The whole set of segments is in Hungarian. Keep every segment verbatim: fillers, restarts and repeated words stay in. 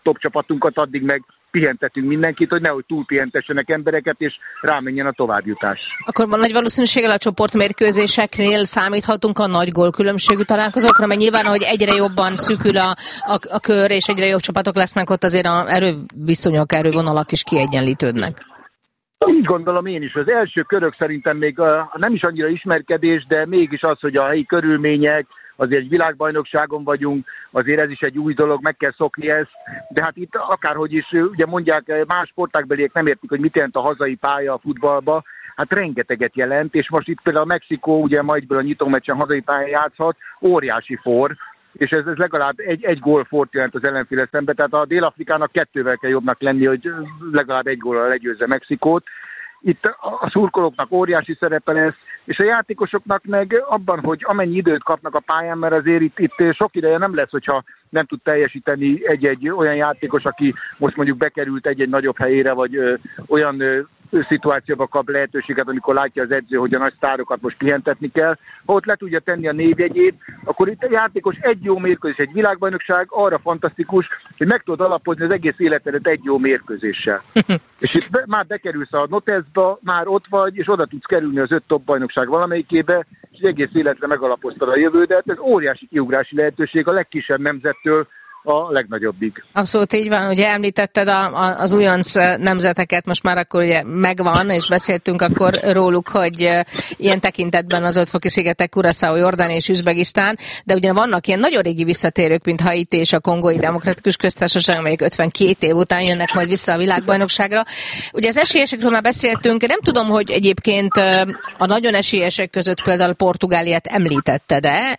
top csapatunkat, addig meg pihentetünk mindenkit, hogy nehogy túlpihentessenek embereket, és rámenjen a továbbjutás. Akkor van nagy valószínűséggel a csoportmérkőzéseknél számíthatunk a nagy gólkülönbségű találkozókra, mert nyilván, hogy egyre jobban szűkül a, a, a kör, és egyre jobb csapatok lesznek, ott azért az erőviszonyok, erővonalak is kiegyenlítődnek. Így gondolom én is. Az első körök szerintem még a, nem is annyira ismerkedés, de mégis az, hogy a helyi körülmények, azért egy világbajnokságon vagyunk, azért ez is egy új dolog, meg kell szokni ezt, de hát itt akárhogy is, ugye mondják, más sportágbeliek nem értik, hogy mit jelent a hazai pálya a futballba, hát rengeteget jelent, és most itt például a Mexikó, ugye ma egyből a nyitómeccsen hazai pályán játszhat, óriási for, és ez, ez legalább egy, egy gól fort jelent az ellenféle szembe, tehát a Dél-Afrikának kettővel kell jobbnak lenni, hogy legalább egy góllal legyőzze Mexikót. Itt a szurkolóknak óriási szerepe lesz, és a játékosoknak meg abban, hogy amennyi időt kapnak a pályán, mert azért itt, itt sok ideje nem lesz, hogyha nem tud teljesíteni egy-egy olyan játékos, aki most mondjuk bekerült egy-egy nagyobb helyére, vagy ö, olyan ö, szituációba kap lehetőséget, amikor látja az edző, hogy a nagy sztárokat most pihentetni kell. Ha ott le tudja tenni a névjegyét, akkor itt a játékos egy jó mérkőzés, egy világbajnokság arra fantasztikus, hogy meg tudod alapozni az egész életedet egy jó mérkőzéssel. És itt be, már bekerülsz a Notezba, már ott vagy, és oda tudsz kerülni az öt top bajnokság valamelyikébe, és egész életre megalapoztad a jövődet. Ez óriási kiugrási lehetőség a legkisebb nemzettől a legnagyobbig. Abszolút így van, ugye említetted a, a, az újonc nemzeteket, most már akkor ugye megvan, és beszéltünk akkor róluk, hogy ilyen tekintetben az ötfoki szigetek, Curaçao, Jordánia és Üzbegisztán, de ugye vannak ilyen nagyon régi visszatérők, mint Haiti és a Kongói Demokratikus Köztársaság, amelyek ötvenkét év után jönnek majd vissza a világbajnokságra. Ugye az esélyesekről már beszéltünk, nem tudom, hogy egyébként a nagyon esélyesek között például Portugáliát említetted-e,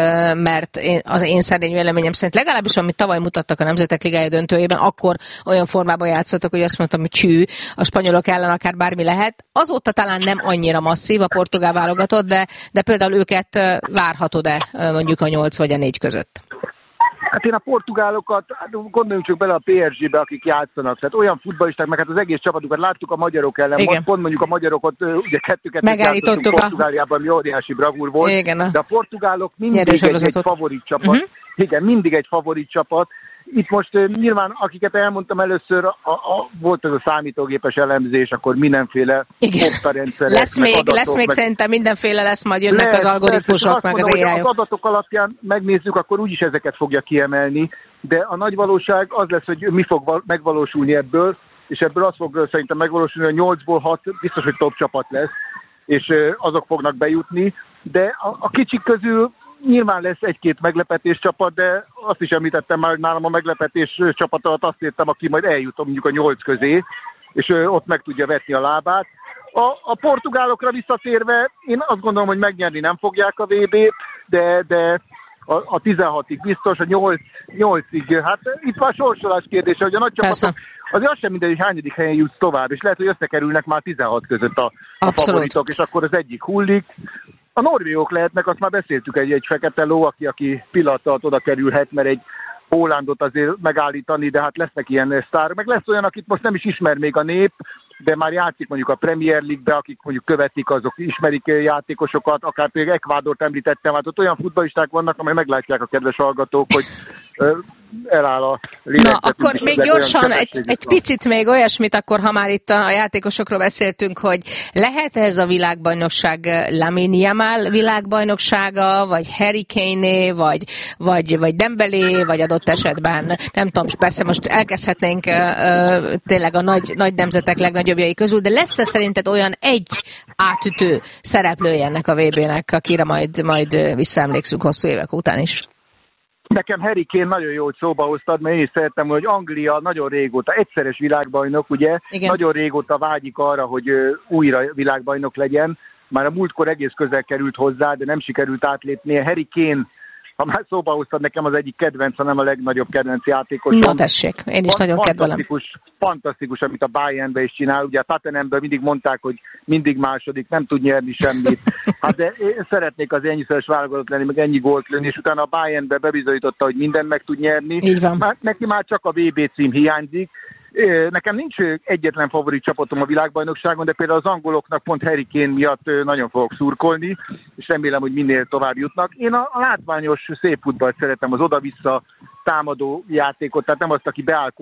mert az én szerény véleményem szerint legalábbis amit tavaly mutattak a Nemzetek Ligája döntőjében, akkor olyan formában játszottak, hogy azt mondtam, hogy csű, a spanyolok ellen akár bármi lehet. Azóta talán nem annyira masszív a portugál válogatott, de, de például őket várhatod-e mondjuk a nyolc vagy a négy között? Hát én a portugálokat, gondoljunk csak bele a pé es gé-be, akik játszanak. Tehát olyan futballisták, meg hát az egész csapatukat láttuk a magyarok ellen. Igen. Pont mondjuk a magyarokat, ugye kettőket játszottunk Portugáliában, ami óriási bravúr volt. Igen. De a portugálok mindig egy, egy favorit csapat. Uh-huh. Igen, mindig egy favorit csapat. Itt most uh, nyilván, akiket elmondtam először, a, a, volt ez a számítógépes elemzés, akkor mindenféle oktarendszerek. Lesz még, adatok, lesz még meg... szerintem mindenféle lesz, majd jönnek lesz, az algoritmusok, meg az á i. Az adatok alapján megnézzük, akkor úgyis ezeket fogja kiemelni, de a nagy valóság az lesz, hogy mi fog megvalósulni ebből, és ebből az fog szerintem megvalósulni, hogy nyolcból hat biztos, hogy top csapat lesz, és uh, azok fognak bejutni, de a, a kicsik közül nyilván lesz egy-két meglepetés csapat, de azt is említettem már, hogy nálam a meglepetés csapat alatt azt értem, aki majd eljut mondjuk a nyolc közé, és ott meg tudja vetni a lábát. A, a portugálokra visszatérve, én azt gondolom, hogy megnyerni nem fogják a vé bét, de, de a, a tizenhatig biztos, a nyolc, nyolcig, hát itt van sorsolás kérdése, hogy a nagy csapatok, azért az sem mindegy, hogy hányadik helyen jutsz tovább, és lehet, hogy összekerülnek már tizenhat között a, a favoritok, és akkor az egyik hullik. A norvégok lehetnek, azt már beszéltük, egy, egy fekete ló, aki, aki pillanat alatt oda kerülhet, mert egy Hollandot azért megállítani, de hát lesznek ilyen sztárok. Meg lesz olyan, akit most nem is ismer még a nép, de már játszik mondjuk a Premier League-be, akik mondjuk követik, azok ismerik játékosokat, akár például Ekvádort említettem, hát ott olyan futballisták vannak, amely meglátják a kedves hallgatók, hogy ö, eláll a lélegzetünk. Na, akkor még gyorsan egy, egy picit még olyasmit, akkor ha már itt a játékosokról beszéltünk, hogy lehet ez a világbajnokság Lamine Yamal világbajnoksága, vagy Harry Kane-é, vagy, vagy, vagy Dembélé, vagy adott esetben, nem tudom, persze most elkezdhetnénk uh, tényleg a nagy, nagy nemzetek legnagyobbjai közül, de lesz-e szerinted olyan egy átütő szereplője ennek a vé bének, akire majd, majd visszaemlékszünk hosszú évek után is? Nekem Harry Kane nagyon jó, hogy szóba hoztad, mert én is szerettem, hogy Anglia nagyon régóta, egyszeres világbajnok, ugye, igen. Nagyon régóta vágyik arra, hogy újra világbajnok legyen. Már a múltkor egész közel került hozzá, de nem sikerült átlépnie. Harry Kane, ha már szóba hoztad, nekem az egyik kedvenc, hanem a legnagyobb kedvenc játékosom. Na tessék, én is nagyon kedvelem. Fantasztikus, amit a Bayernbe is csinál. Ugye a Tottenhamben mindig mondták, hogy mindig második, nem tud nyerni semmit. Hát de én szeretnék az ennyiszeres válogatott lenni, meg ennyi gólt lőni, és utána a Bayernbe bebizonyította, hogy mindent meg tud nyerni. Így van. Már, neki már csak a vé bé cím hiányzik, Nekem nincs egyetlen favorit csapatom a világbajnokságon, de például az angoloknak pont Harry Kane miatt nagyon fogok szurkolni, és remélem, hogy minél tovább jutnak. Én a, a látványos szép futballt szeretem, az oda-vissza támadó játékot, tehát nem azt, aki beáll